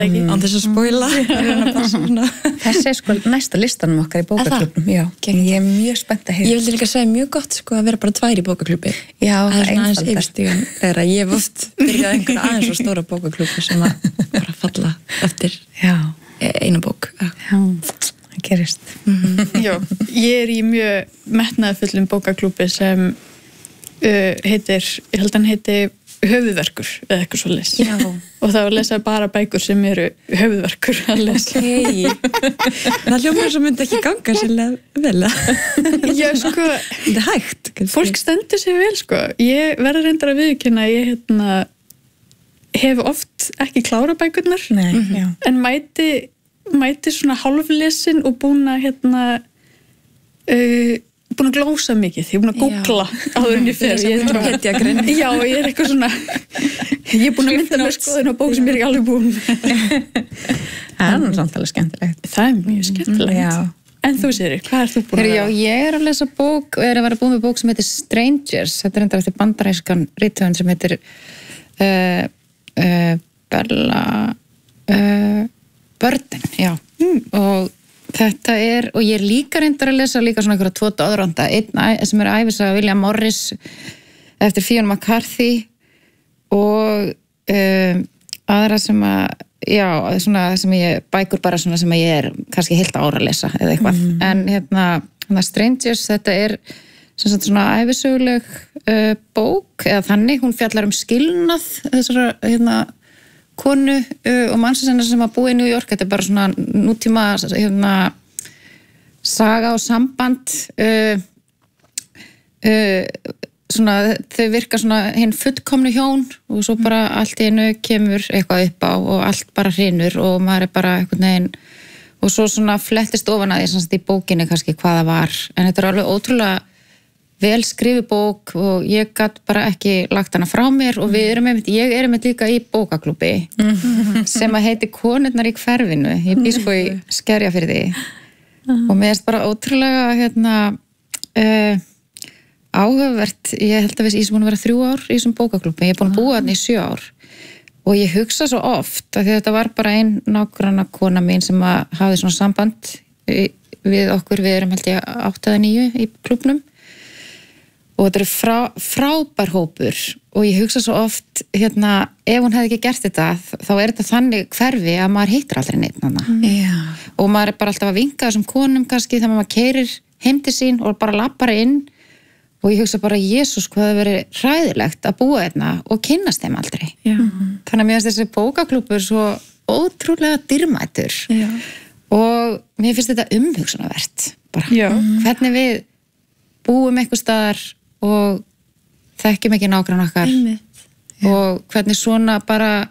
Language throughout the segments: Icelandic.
Án þess að spoila. Þessi sko næsta listanum okkar í bókaklubnum. Já, ég mjög spennt að heyra. Ég vildi líka segja mjög gott sko að vera bara 2 í bókaklubi. Já, það er svona aðeins einfaldast. yfirstígan þegar ég hef oft byrjað einhverja aðeins svo stóra bókaklubi sem að bara falla eftir eina bók. Já, það gerist. Já, ég í mjög metnaðarfullum bókaklúbbi sem heitir, ég held að hann heiti höfuðverkur eða eitthvað svo les. Já. Og það var að lesa bara bækur sem eru höfuðverkur að lesa. Það hljómar sem myndi ekki ganga sérlega vel. Já, sko. Þetta er hægt. Fólk stendur sig vel, sko. Ég verður reyndar að viðurkenna að ég hef oft ekki klára bækurnar. Nei, já. En mæti svona hálflesin og búin að búin að glósa mikið, ég er búin að googla áður en ég fer. Já, ég er eitthvað svona ég er búin að mynda mér skoðun á bók sem ég er ekki alveg búin. Það er samt alveg skemmtilegt. Það er mjög skemmtilegt. Já. En þú Siri, hvað ert þú búin að vera? Já, ég er að lesa bók, er að vera búin með bók sem heitir Strangers. Þetta er reyndar eftir bandarískan rithöfund sem heitir Bella Burden, já. Og þetta og ég er líka reyndar að lesa líka svona einhverja 2 doðranda, einn sem er ævisaga William Morris eftir Fionn McCarthy og aðra sem að, já, svona sem ég bækur bara svona sem að ég er kannski heilt ára að lesa eða eitthvað, en Strangers, þetta er sem sagt svona ævisöguleg bók, eða þannig, hún fjallar skilnað þessara, konu og mannsins sem að búa í New York. Þetta er bara svona nútíma saga og samband svona, þau virka svona hinn fullkomnu hjón og svo bara allt í einu kemur eitthvað upp á og allt bara hrynur og maður er bara einhvern veginn og svo svona flettist ofan að því í bókinni kannski hvað það var, en þetta er alveg ótrúlega vel skrifi bók og ég gat bara ekki lagt hana frá mér og ég er einmitt líka í bókaklúbbi sem að heiti Konurnar í hverfinu. Ég bý sko í Skerjafirði og mér erst bara ótrúlega áhugavert. Ég held að ég sem búin að vera 3 ár í þessum bókaklúbbi. Ég er búin að búa þarna í 7 ár og ég hugsa svo oft að þetta var bara ein nágranna kona mín sem að hafði svona samband við okkur. Við erum held ég 8 eða 9 í klúbbnum. Og þetta er frábær hópur og ég hugsa svo oft, ef hún hefði ekki gert þetta, þá er þetta þannig hverfi að maður hittir aldrei neitt hana. Og maður er bara alltaf að vinka þessum konum kannski þegar maður keyrir heim til sín og bara lappar inn og ég hugsa bara, Jesús, hvað það verið hræðilegt að búa hérna og kynnast þeim aldrei. Þannig að mér finnst þessi bókaklúbbur svo ótrúlega dýrmætur og mér finnst þetta umhugsunarvert bara. Hvernig við búum eitthvað staðar og þekkjum ekki nágrann okkar og hvernig svona bara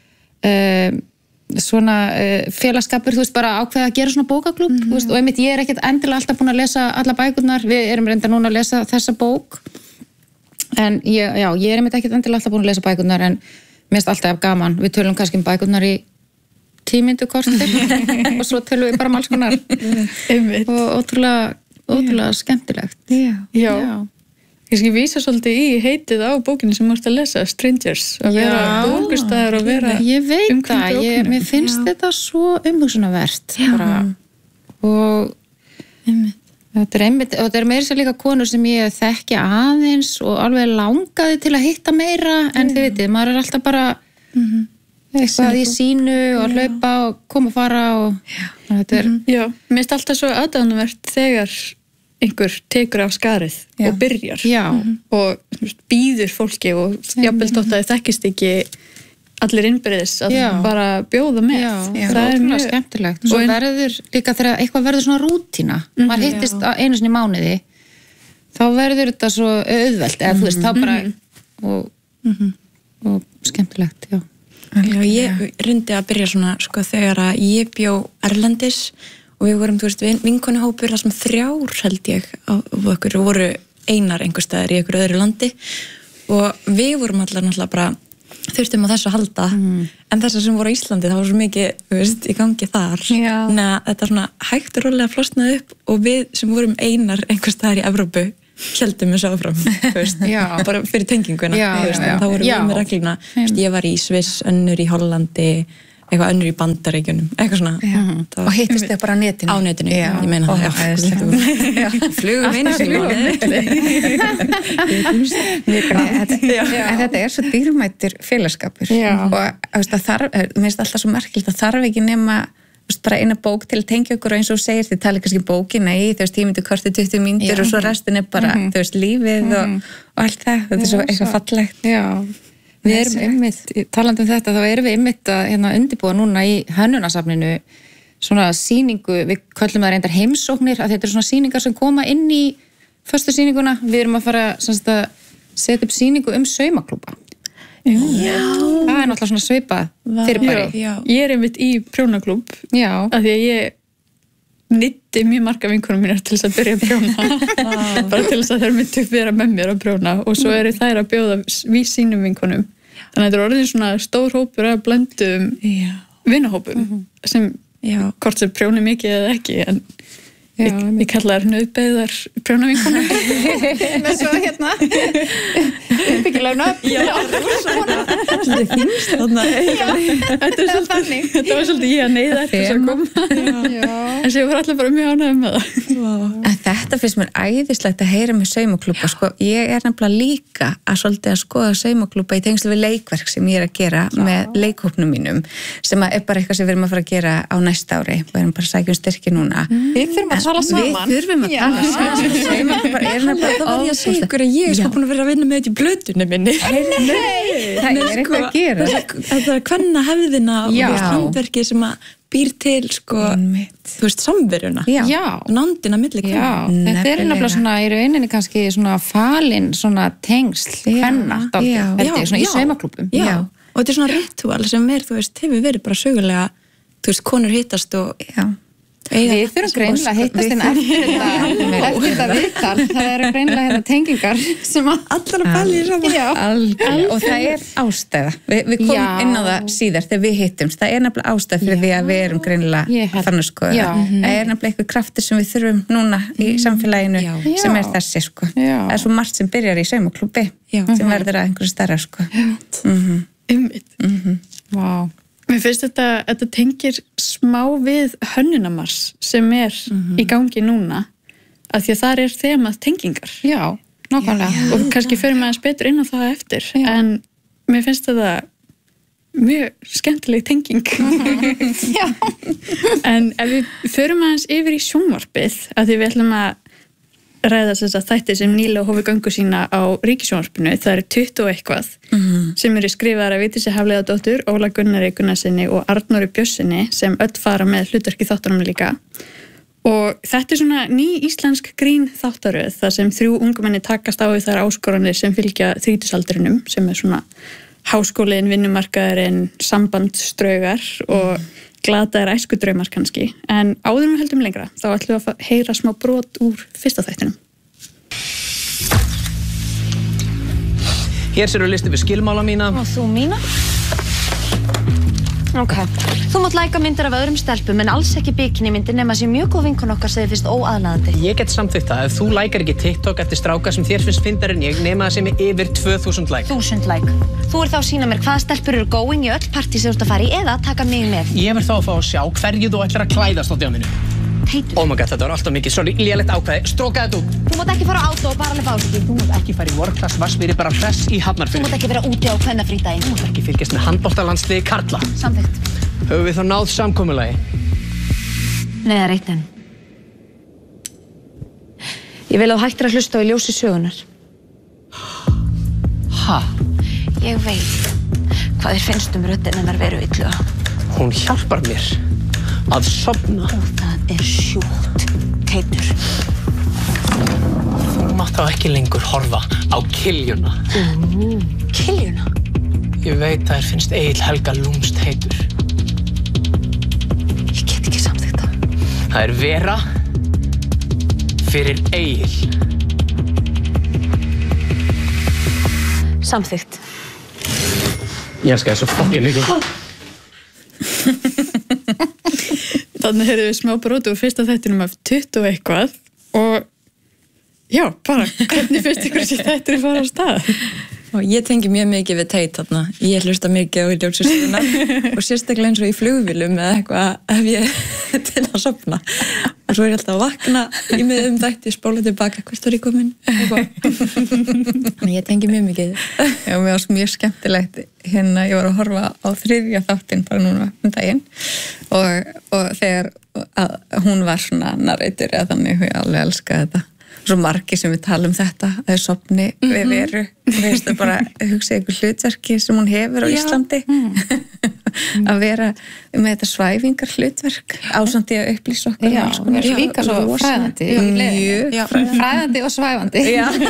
félagskapur, bara ákveða að gera svona bókaklúbb, og einmitt ég er ekkert endilega alltaf búin að lesa alla bækurnar, við erum reynda núna að lesa þessa bók en ég er einmitt ekkert endilega alltaf búin að lesa bækurnar en mér finnst alltaf gaman, við tölum kannski bækurnar í 10 mínútur kortir og svo tölum við bara alls konar og ótrúlega skemmtilegt. Já. Ég vísa svolítið í heitið á bókinni sem þú ert að lesa, Strangers, að vera bókustæður og vera ég veit það, mér finnst þetta svo umhugsunarvert og þetta er meira sér líka konur sem ég þekki aðeins og alveg langaði til að hitta meira en þið vitið, maður er alltaf bara eitthvað í sínu og hlaupa og koma og fara og þetta er mér finnst alltaf svo aðdáunarvert þegar einhver tekur á skarið og byrjar og býður fólki og jafnvel þótt að þið þekkist ekki allir innbyrðis að bara bjóða með. Það er mjög skemmtilegt. Svo verður líka þegar eitthvað verður svona rútína, maður hittist einu sinni í mánuði, þá verður þetta svo auðvelt, eða þú veist, þá bara og skemmtilegt, ég reyndi að byrja svona þegar að ég bjó erlendis og við vorum, vinkonihópur þar sem 3 held ég og okkur voru einar einhvers staðar í einhverju öðru landi og við vorum náttúrulega bara þurftum á þessu að halda en þessar sem voru á Íslandi, það var svo mikið í gangi þar, þannig að þetta svona hægt og rólega flosnaði upp og við sem vorum einar einhvers staðar í Evrópu héldum þessu áfram bara fyrir tenginguna þá vorum við með regluna ég var í Sviss, önnur í Hollandi eitthvað önnur í Bandaríkjunum, eitthvað svona. Og hittist þau bara á netinu? Á netinu, ég meina það. Flugum einu sinni. En þetta svo dýrmætur félagskapur og mér finnst alltaf svo merkilegt að þarf ekki nema bara eina bók til að tengja okkur og eins og segir þið tala kannski bókina í 10 mínútur, kortið 20 mínútur og svo restin bara lífið og allt það, þetta svo eitthvað fallegt. Já, við erum einmitt, talandi þetta, þá erum við einmitt að undirbúa núna í Hönnunasafninu svona sýningu, við köllum það reyndar heimsóknir, að þetta svona sýningar sem koma inn í föstu sýninguna, við erum að fara að setja upp sýningu saumaklúbba. Já. Það náttúrulega svona svipað fyrirbæri. Ég einmitt í prjónaklúbb af því að ég nýtti mjög marga vinkonum mínar til þess að byrja að prjóna bara til þess að þær myndu vera með mér að prjóna og svo eru þær að bjóða við sínum vinkonum. Þannig að þetta orðin svona stór hópur að blöndum vinahópum sem hvort sem prjóni mikið eða ekki en ég kalla þær nauðbeðar prjónavinkonur með svo byggilega nöfn þetta var svolítið ég að neyða þess að koma en sem var allir bara mjög ánægð með það en þetta finnst mér æðislegt að heyra með saumaklúbba ég nefnilega líka að svolítið að skoða saumaklúbba í tengslu við leikverk sem ég að gera með leikhópnum mínum sem er bara eitthvað sem við erum að fara að gera á næsta ári við erum bara að sækja styrki núna við þurfum að tala saman við þurfum að tala saman það var ég að segja ykkur að ég er búin að vera að vinna með þetta í blötunni minni það er eitthvað að gera þetta er kvenna hefðina og handverki sem að býr til þú veist samveruna nándina milli kvenna þetta er nefnilega svona í rauninni kannski svona falin svona tengsl kvenna svona í saumaklúbbum og þetta er svona ritual sem þú veist hefur verið bara sögulega þú veist konur hittast og við þurfum greinilega að hittast inn eftir þetta viðtal það eru greinilega tengingar sem allar að pæla í saman og það er ástæða við komum inn á það síðar þegar við hittumst það er nefnilega ástæða fyrir því að við erum greinilega þannig sko það er nefnilega eitthvað kraftur sem við þurfum núna í samfélaginu sem er þessi sko það er svo margt sem byrjar í saumaklúbbi sem verður að einhverju stærra sko Vá Mér finnst þetta tengir smá við hönnunamars sem í gangi núna af því að þar er þemað tengingar. Já, nákvæmlega. Og kannski förum aðeins betur inn á það eftir en mér finnst þetta mjög skemmtileg tenging. En ef við förum aðeins yfir í sjónvarpið af því við ætlum að ræða þess að þætti sem nýlega hófi göngu sína á Ríkissjónvarpinu, það eru 20 og eitthvað sem eru skrifaðar af Vigdísi Hafliðadóttur, Óla Gunnari Gunnarsinni og Arnóri Björnssyni sem öll fara með hlutverki þáttunum líka og þetta er svona ný íslensk grín þáttaröð þar sem 3 ungumenni takast á við þær áskoranir sem fylgja þrítugsaldrinum sem er svona háskólinn, vinnumarkaðurinn, sambandsdraugar og glataðir æskudraumar kannski, en áður við heldum lengra, þá ætlum við að heyra smá brot úr fyrsta þættinum. Hér sérðu listi við skilmála mína. Og þú mína? Ok, þú mátt læka myndir af öðrum stelpum en alls ekki bikinimyndir nema sem mjög góð vinkun okkar sem þið finnst óaðlaðandi. Ég get samþykkt það ef þú lækar ekki TikTok eftir stráka sem þér finnst fyndari en ég nema það sem yfir 2000 læk. 1000 læk. Þú ert þá að sýna mér hvaða stelpur eru going í öll partí sem þú ert að fara í eða taka mig með. Ég verð þá að fá að sjá hverju þú ætlar að klæðast á djáminu. Heitur. Oh my god, þetta var alltaf mikið, sorry, lélegt ákvæði, stróka þetta út. Þú mátt ekki fara á átó og bara alveg básiki. Þú mátt ekki fara í workclass vassvýri bara hress í Hafnarfirði. Þú mátt ekki vera úti á kvennafrídaginn. Þú mátt ekki fylgjast með handboltalandsliði karla. Samþykkt. Höfum við þá náð samkomulagi? Nei, það er eitt enn. Ég vil að þú hættir að hlusta á í ljósi sögunar. Ha? Ég veit hvað þér finnst röddin hennar veru illuga. Hún hjálpar mér að sofna. Og það er sjúkt, Teitur. Þú mátt þá ekki lengur horfa á Kiljuna. Kiljuna? Ég veit að þér finnst Egill Helga lúmst heitur. Ég get ekki samþykkt það. Það er Vera fyrir Egill. Samþykkt. Ég elska þessu fokkin líka. Þannig heyrðum við smá broti úr fyrsta þættinum af 20 og eitthvað og já, bara hvernig finnst ykkur þessi þættir fara á stað? Og ég tengi mjög mikið við teit þarna. Ég hlusta mikið á ljósasöguna og sérstaklega eins og í flugvélum eða eitthvað ef ég til að sofna. Og svo ég alltaf að vakna í miðum þætti, spóla tilbaka, hvert var ég komin? Þannig ég tengi mjög mikið. Já, mér varst mjög skemmtilegt hérna, ég var að horfa á 3. þáttinn bara núna daginn og þegar hún var svona narrator eða þannig, ég alveg elskaði þetta. Svo margir sem við tala þetta að þau sofni við veru veistu bara hugsa ykkur hlutverki sem hún hefur á Íslandi að vera með þetta svæfingar hlutverk ásamt í að upplýsa okkur líka svo fræðandi fræðandi og svæfandi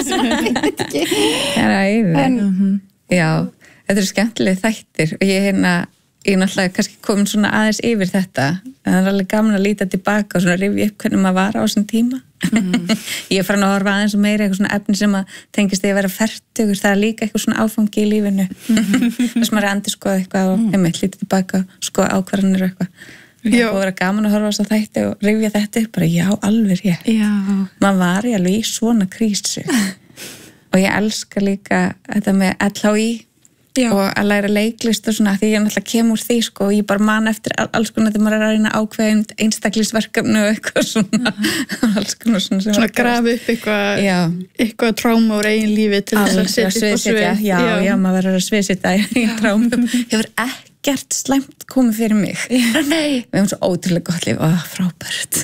já, þetta eru skemmtileg þættir og ég náttúrulega kannski komin svona aðeins yfir þetta en það er alveg gaman að líta tilbaka og svona rifja upp hvernig maður var á þessum tíma ég er farin að horfa aðeins og meira eitthvað svona efni sem að tengist því að vera fertugur, það er líka eitthvað svona áfangi í lífinu þess maður er að endurskoða eitthvað og einmitt líta tilbaka skoða ákvarðanir og eitthvað það búið að vera gaman að horfa á þess að þætti og rifja þetta upp bara já, alveg rétt maður var í alveg í svona krísu og ég elska líka þetta með LHÍ og að læra leiklist og svona því ég náttúrulega kemur úr því sko og ég bara man eftir alls konar þegar maður er að reyna ákveðin einstaklisverkefni og eitthvað svona alls konar svona grafa upp eitthvað tráma úr eigin lífi til þess að setja upp á svið já, maður verður að sviðsetta í trámum hefur ekkert slæmt komið fyrir mig við hefum svo ótrúlega gott líf og frábært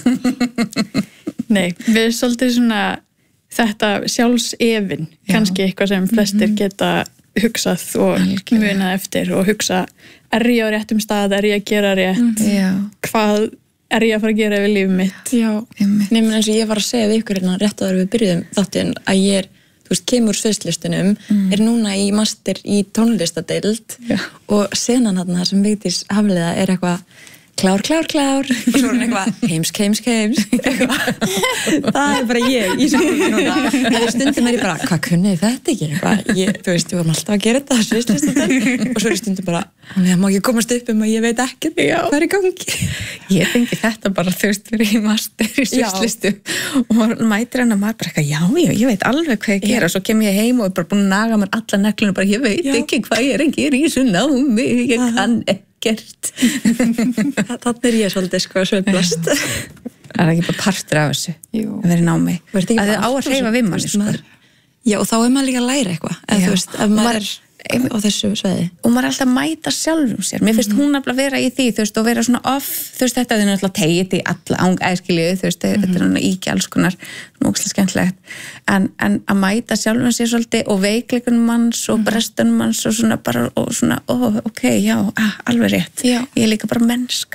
Nei, við erum svolítið svona þetta sjálfsefin kannski eitthvað sem flestir geta hugsað og munað eftir og hugsa, er ég á réttum stað, er ég að gera rétt hvað er ég að fara að gera við lífið mitt Nefnir eins og ég var að segja við ykkur hérna rétt áður við byrjuðum þáttinn að ég er, þú veist, kemur sviðslistunum er núna í master í tónlistadeild og senan þarna sem Vigdís Hafliða er eitthvað klár og svo er hann eitthvað heims það er bara ég í svona núna eða stundum er ég bara, hvað kunni þetta ekki eitthvað, þú veist, við vorum alltaf að gera þetta sviðslistunum og svo er stundum bara það má ekki komast upp að ég veit ekki hvað er í gangi ég fengi þetta bara þú veist fyrir í master í sviðslistum og maður mætir hann að maður bara eitthvað, já, ég veit alveg hvað ég gera og svo kem ég heim og er bara búin að naga mér alla negluna bara ég veit ekki hvað ég er að gera í þessu námi ég kann gert þannig er ég svolítið sko sveiflast það er ekki bara partur af þessu að vera í námi að þið á að hreyfa við manni sko. Já og þá er maður líka að læra eitthvað eða þú veist, ef maður er á þessu sveiði og maður er alltaf að mæta sjálfum sér mér finnst hún að vera í því þú veist og vera svona off þú veist þetta er náttúrulega tegið í alla æskilíu þú veist þetta er náttúrulega íkja alls konar ógeðslega skemmtilegt en að mæta sjálfum sér svolítið og veikleikunum manns og brestunum manns og svona bara og svona ok, já, alveg rétt ég er líka bara mennsk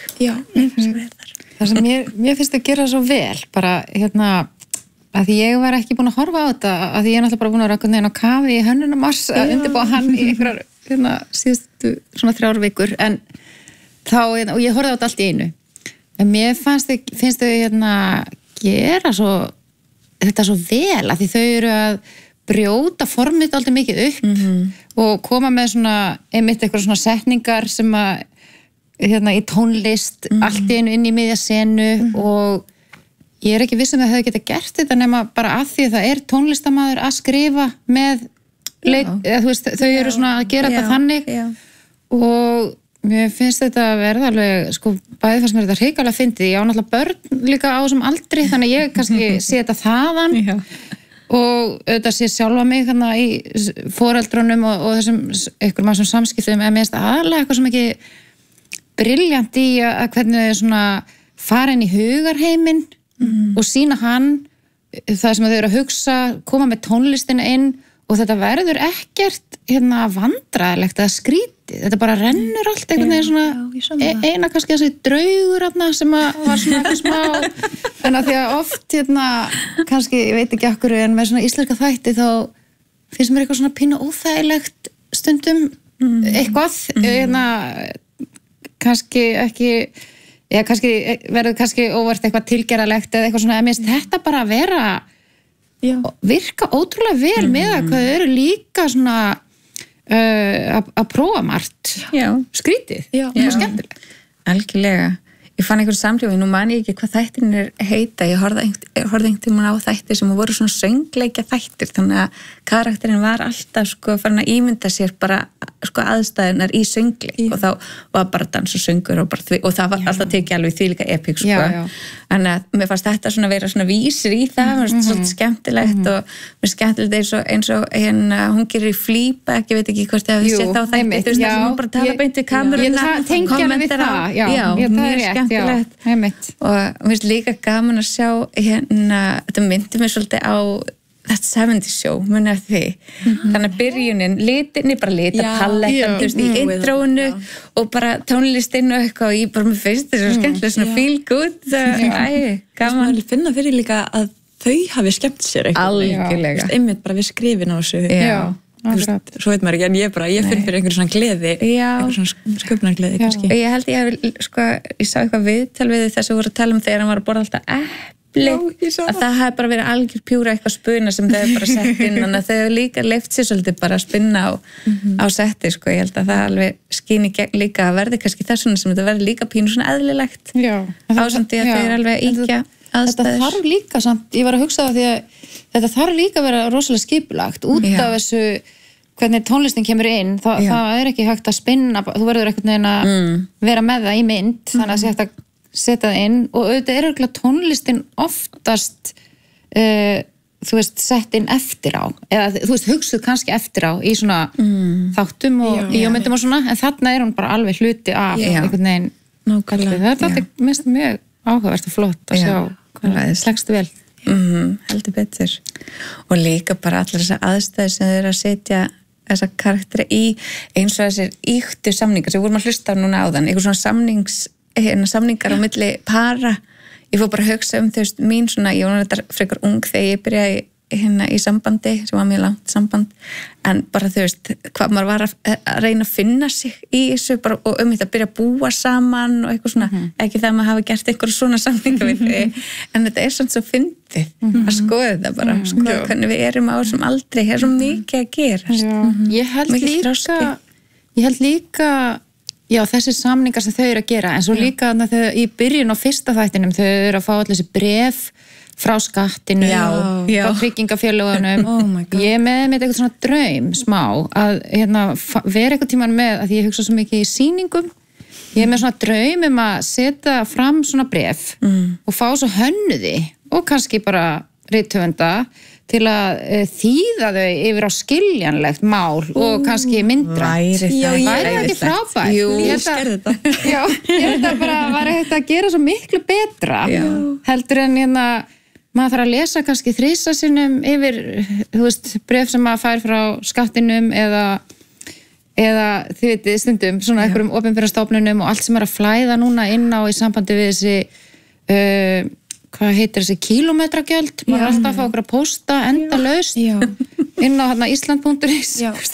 það sem mér finnst að gera svo vel bara hérna að því ég var ekki búin að horfa á þetta að því ég er náttúrulega bara búin að vera einhvern veginn á kafi í Hönnunarmars að undirbúa hann í einhverjar síðustu svona 3 vikur en þá, og ég horfði á þetta allt í einu en mér finnst þau gera þetta svo vel að því þau eru að brjóta formið alltaf mikið upp og koma með svona einmitt eitthvað svona setningar sem að í tónlist allt í einu inn í miðja senu og ég er ekki viss að þau geta gert þetta nema bara að því að það er tónlistamaður að skrifa með eða, þú veist, þau eru svona að gera þetta þannig og mér finnst þetta að verða alveg sko bæði fannst mér þetta hrikalega fyndið ég á náttúrulega börn líka á þessum aldri þannig ég kannski sé þetta þaðan og auðvitað sé sjálfa mig þannig í foreldrunum og þessum einhverjum af þessum samskiptum en mér finnst aðalega eitthvað sem ekki brilljant í að hvernig þau svona fara inn í hugarheiminn og sína hann það sem þau eru að hugsa, koma með tónlistina inn og þetta verður ekkert vandræðilegt eða skrítið, þetta bara rennur allt einhvern veginn svona eina kannski þessi draugur sem var svona eitthvað smá en að því að oft kannski, ég veit ekki okkur en með svona íslenska þætti þá finnst mér eitthvað svona pínu óþægilegt stundum eitthvað kannski ekki kannski verður kannski óvart eitthvað tilgerðalegt eða eitthvað svona, minnst þetta bara að vera virka ótrúlega vel með að hvað þau eru líka svona að prófa margt skrítið og skemmtilegt algjörlega, ég fann einhvern samlífi, nú man ég ekki hvað þættirnir heita, ég horfði einhvern tímann á þættir sem voru svona söngleikja þættir, þannig að karakterinn var alltaf sko farin að ímynda sér bara sko aðstæðunar í söngleik og þá var bara dans og söngur og það var alltaf tekið alveg því líka epík sko, en að mér fannst þetta svona vera svona vísir í það, svolítið skemmtilegt og mér skemmtilegt eins og hérna hún gerir í Fleabag, ég veit ekki hvort ég hafi sett á þætti, þú veist þess að hún bara tala beint við kameruna, kommentar á, mjög skemmtilegt og mér finnst líka gaman að sjá hérna, þetta myndi mér svolítið á That 70's Show, muni að því þannig að byrjunin, bara litapalettan þú veist, í introinu og bara tónlistinn og eitthvað og ég bara mér finnst þetta svo skemmtilega, svona feel good gaman að finna fyrir líka að þau hafi skemmt sér eitthvað algjörlega, einmitt bara við skrifin á þessu svo veit maður ekki, en ég finn fyrir einhverjum svona gleði einhverjum svona sköpunargleði kannski ég held ég sá eitthvað viðtal við þess að voru að tala þegar hann var að borða alltaf að það hefði bara verið algjör pjúra eitthvað spuna sem þau hefði bara sett inn þannig að þau hefði líka leyft sér svolítið bara að spinna á setti sko, ég held að það alveg skín í gegn líka að verði kannski þessuna sem þetta verði líka pínu svona eðlilegt ásandi að þau eru alveg íkja aðstæður. Þetta þarf líka samt, ég var að hugsa það því að þetta þarf líka að vera rosalega skipulagt út af þessu hvernig tónlistin kemur inn, það er ekki hægt að spinna, þú verður einhvern veginn að vera með það í mynd, þannig að það sé hægt að setja það inn og auðvitað er auðvitað tónlistin oftast þú veist, sett inn eftir á eða þú veist, hugsuð kannski eftir á í svona þáttum og bíómyndum og svona, en þarna er hún bara alveg hluti af einhvern veginn þetta er mest mjög áhugavert og flott að sjá hvað slegstu vel heldur betur og líka bara allar þessar aðstæður sem þau eru að setja þessa karakteri í eins og þessir ýktu samningar sem við vorum að hlusta á núna áðan, einhver svona samningar á milli para, ég fór bara að hugsa þú veist, mín svona, ég var þetta frekar ung þegar ég byrjaði í sambandi sem var mjög langt samband en bara þú veist, hvað maður var að reyna að finna sig í þessu bara, og þetta að byrja að búa saman og eitthvað svona, ekki það að maður hafi gert eitthvað svona samninga við þig, en þetta er svona svo fyndið að skoða þetta bara skoða hvernig við erum á þessum aldrei það er svo mikið að gera ég held líka já, þessi samningar sem þau eru að gera en svo líka þegar í byrjun á fyrsta þættinum þau eru að fá allir þessi bref frá skattinu frá tryggingafélögunum ég er með eitthvað svona draum smá að vera eitthvað tíman með að ég hugsa svo mikið í sýningum ég er með svona draum að setja fram svona bref og fá svo hönnuði og kannski bara rithöfunda til að þýða þau yfir á skiljanlegt mál og kannski myndrænt. Væri það ekki frábært? Jú, ég skerði þetta. Já, ég held að bara var þetta að gera svo miklu betra heldur en maður þarf að lesa kannski 3 sinnum yfir, þú veist, bref sem maður fær frá skattinum eða þið veitir stundum svona einhverjum opinbera stofnunum og allt sem er að flæða núna inn á í sambandi við þessi hvað heitir þessi kílómetragjöld maður er alltaf að fá okkur að posta endalaust inn á Ísland.is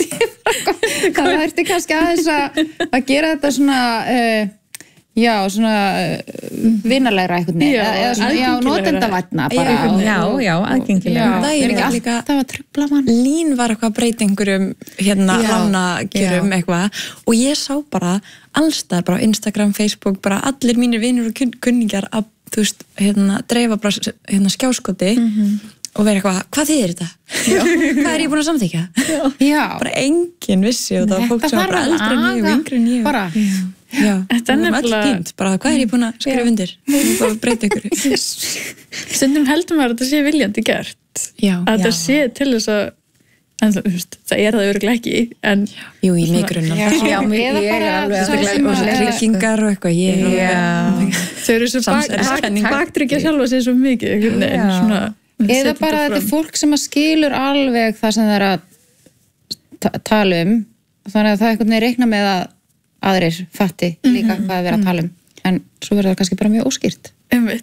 það ertu kannski aðeins að gera þetta svona svona vinalegra einhvern veginn eða svona, notendavænna bara aðgengilega það er ekki alltaf að trufla mann Lín var eitthvað að breyta einhverjum lánakjörum eitthvað og ég sá bara allstaðar bara á Instagram, Facebook, bara allir mínir vinur og kunningjar að þú veist, dreifa bara skjáskoti og vera eitthvað, hvað þýðir þetta? Hvað er ég búin að samþykja? Bara enginn vissi og það var fólk sem var bara eldri en ég og yngri en ég bara, þetta er nefnilega bara, hvað er ég búin að skrifa undir? Bara breyta ykkur Stundum heldur maður að þetta sé viljandi gert að þetta sé til þess að en það er það örugglega ekki en jú, í migrunum eða bara og tryggingar og eitthvað þau eru svo baktryggja sjálfa sig svo mikið eða bara þetta er fólk sem að skilur alveg það sem það er að tala þannig að það er eitthvað reikna með að aðrir fatti líka hvað að vera að tala en svo verður það kannski bara mjög óskýrt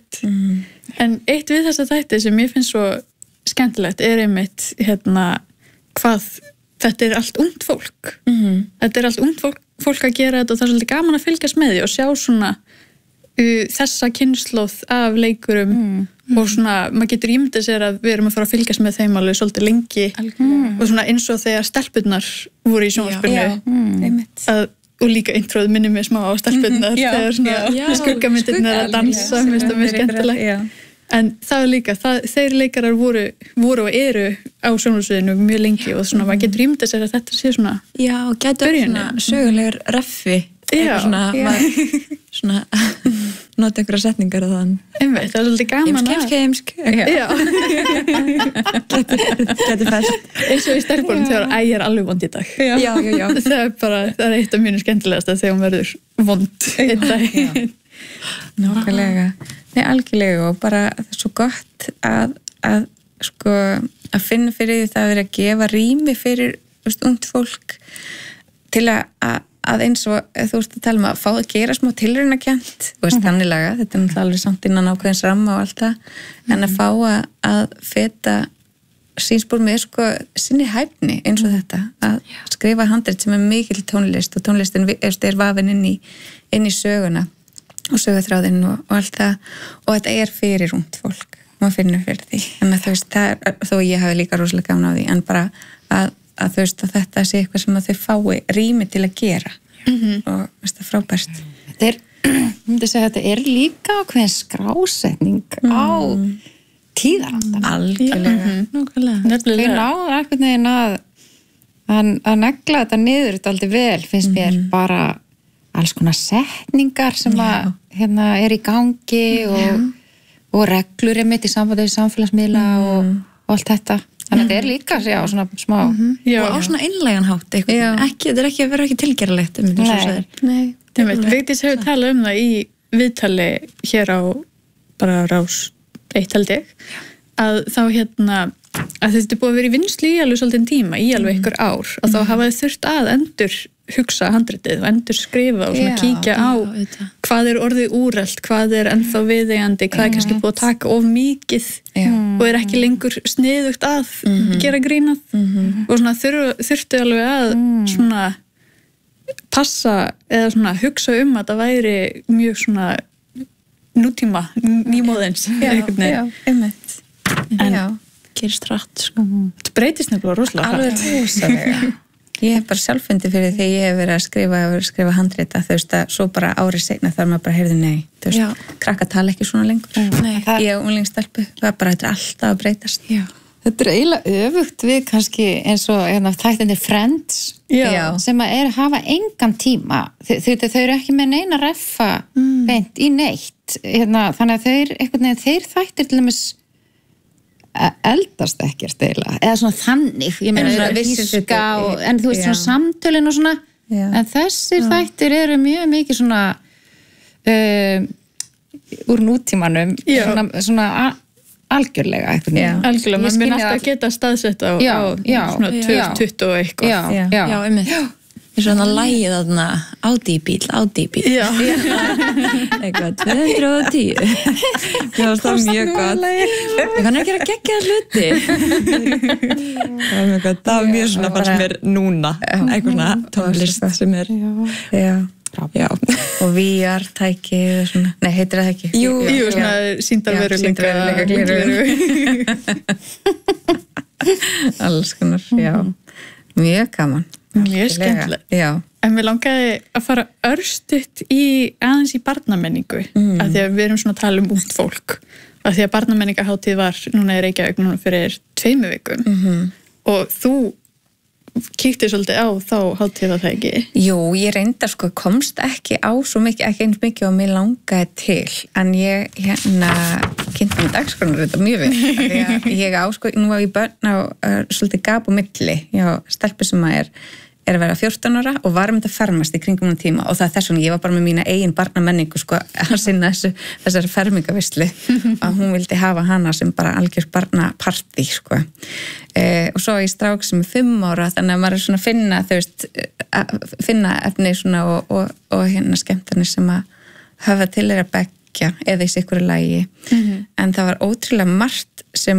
en eitt við þessa þætti sem ég finnst svo skemmtilegt er einmitt hvað þetta er allt ungt fólk þetta er allt ungt fólk að gera þetta og það er svolítið gaman að fylgjast með því og sjá svona þessa kynslóð af leikurum og svona, maður getur ímyndað sér að við erum að fara að fylgjast með þeim alveg svolítið lengi og svona eins og þegar stelpurnar voru í sjónvarpinu að og líka introð minnir mér smá á stelpunnar þegar svona skuggamyndirnar að dansa, mér finnst það mjög skemmtilegt. En það líka, þeir leikarar voru og eru á sjónvarpssviðinu mjög lengi og svona, maður getur ímyndað sér að þetta sé svona já, og getur svona sögulegur reffi svona nota einhverja setningar og þann einmitt, það svolítið gaman heimsk getur fæst eins og í stelpunum þegar æg alveg vond í dag já. það eitt af mínu skemmtilegasta þegar hún verður vond einn dag Nákvæmlega. Nei, algjörlega og bara það er svo gott að finna fyrir því það að vera að gefa rými fyrir ungt fólk til að eins og þú veist að tala að fá að gera smá tilraunakent þannig laga, þetta er náttúrulega alveg samt innan ákveðins ramma og allt það en að fá að feta sínspor með sinni hæfni eins og þetta að skrifa handrit sem er mikil tónlist og tónlistin er vafin inn í söguna og sögutráðinn og allt það og þetta er fyrir ungt fólk maður finnur fyrir því en að þú veist, þó ég hafi líka rosalega gaman á því en bara að þú veist að þetta sé eitthvað sem að þau fái rými til að gera og þetta er frábært Þetta er líka ákveðin skrásetning á tíðarandan algjörlega við náðum einhvern veginn að negla þetta niður þetta aldrei vel, finnst mér bara alls konar setningar sem að hérna er í gangi og reglur mitt í sambandi við samfélagsmiðla og allt þetta þannig að þetta er líka svona smá og á svona einlægan hátt þetta er ekki að vera ekki tilgerðalegt Nei, Vigdís hefur talað um það í viðtali hér á bara Rás 1 held ég að þá að þetta er búið að vera í vinnslu í alveg svolítinn tíma í alveg einhver ár og þá hafa þið þurft að endur hugsa handritið og endur skrifa og svona kíkja á hvað er orðið úrelt, hvað er ennþá viðeigandi, hvað er kannski búið að taka of mikið og er ekki lengur sniðugt að gera grínað og svona þurftu alveg að svona passa eða svona hugsa að það væri mjög svona nútíma, nýmóðins einmitt en gerist rætt þetta breytist nefnilega rosalega alveg rosalega ég hef bara sjálffundi fyrir því ég hef verið að skrifa handrita þú veist að svo bara árið seinna þar maður bara heyrði nei þú veist, krakka tala ekki svona lengur ég og unglingstelpu, það bara þetta er alltaf að breytast Þetta er eiginlega öfugt við kannski eins og þættinir Friends sem að hafa engan tíma þau eru ekki með neina reffa beint í neitt þannig að þeir þættir til dæmis eldast ekkert eiginlega eða svona þannig, ég meina svona víska en þú veist svona samtölin og svona en þessir þættir eru mjög mikið svona úr nútímanum svona algjörlega eitthvað algjörlega, maður minn alltaf geta staðsett á svona 2020 og eitthvað já, einmitt eins og þannig að lægið þarna Audi-bíl eitthvað 210 það var mjög gott ég kann ekki að gegja hluti það var mjög svona fannst mér núna eitthvað svona tónlist sem er já og VR-tæki nei, heitir það ekki? Jú, svona sýndarveruleika alls konar, mjög gaman mjög skemmtilegt en við langaði að fara örstutt aðeins í barnamenningu af því að við erum svona að tala ungt fólk af því að barnamenningahátíð var núna í Reykjavík núna fyrir 2 vikum og þú kíkti svolítið á þá hátíð það ekki? Jú, ég reyndar komst ekki á svo mikið, ekki eins mikið og mér langaði til en ég kynnti mig dagskránar þetta mjög vel því að ég nú á ég börn á svolítið gap og milli stelpu sem að er að vera 14 ára og var að fermast í kringum tíma og það er þess vegna ég var bara með mína eigin barnamenningu að sinna þessari fermingavislu að hún vildi hafa hana sem bara algjör barnapartí og svo í strák sem er 5 ára þannig að maður er svona að finna þú veist, finna efni svona og skemmtarnir sem að höfða til þeirra beggja eða í sikkur lagi en það var ótrúlega margt sem að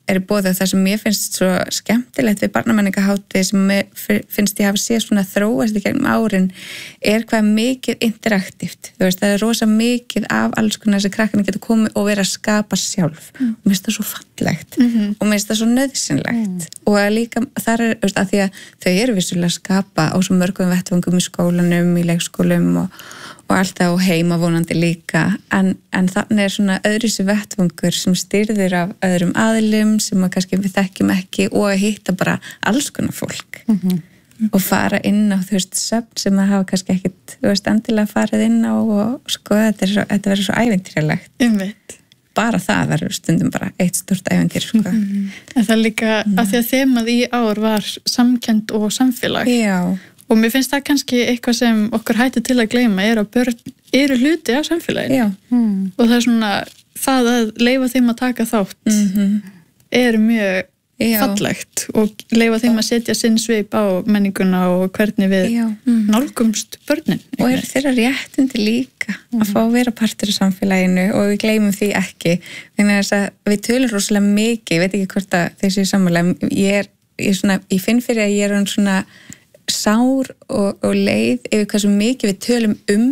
er í boði og það sem mér finnst svo skemmtilegt við barnamenningahátíð sem finnst ég hafa séð svona þróast í gegnum árin hvað mikið interaktíft, þú veist, það er rosa mikið af alls konar þessi krakkarnir getur komið og verið að skapa sjálf og mér finnst það svo fallegt og mér finnst það svo nauðsynlegt og líka þar er, þú veist, að því að þau eru vissulega að skapa á svo mörgum vettvangum í skólanum, í leikskólum og alltaf á heima vonandi líka en þannig er svona öðruvísi vettvangur sem stýrðir af öðrum aðilum sem að kannski við þekkjum ekki og að hitta bara alls konar fólk og fara inn á þú veist söfn sem að hafa kannski ekkit þú veist endilega farið inn á og sko þetta verður svo ævintýralegt bara það verður stundum bara eitt stórt ævintýr sko. En það líka að því að þemað í ár var samkennd og samfélag og mér finnst það kannski eitthvað sem okkur hættir til að gleyma að börn eru hluti af samfélaginu og það er svona það að leyfa þeim að taka þátt er mjög fallegt og leyfa þeim að setja sinn svip á menninguna og hvernig við nálgumst börnin og eru þeirra réttindi líka að fá að vera partur af samfélaginu og við gleymum því ekki þannig að við tölum rosalega mikið, ég veit ekki hvort að þessi sammála ég finn fyrir að ég er svona sár og leið yfir hversu mikið við tölum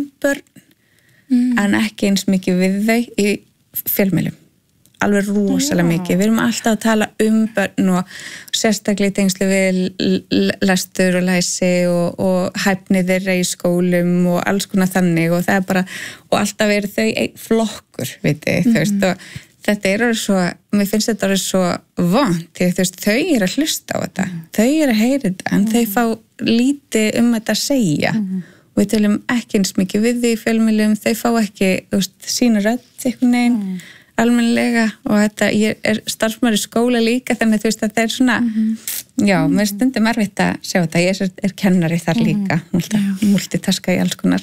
börn en ekki eins mikið við þau í fjölmiðlum alveg rosalega mikið, við erum alltaf að tala börn og sérstaklega í tengslu við lestur og læsi og hæfni þeirra í skólum og alls konar þannig og það er bara, og alltaf eru þau einn flokkur, veitir, þú veist og þetta er svo, mér finnst þetta svo vont, því þú veist, þau eru að hlusta á þetta, þau eru að heyra þetta en þau fá lítið þetta að segja og við tölum ekki eins mikið við því í fjölmiðlum, þau fá ekki, þú veist, sína rödd einhvern veginn, almennilega og þetta, ég er starfsmaður í skóla líka þannig þú veist að það er svona já, mér stundum erfitt að sjá þetta ég er kennari þar líka multitaska í alls konar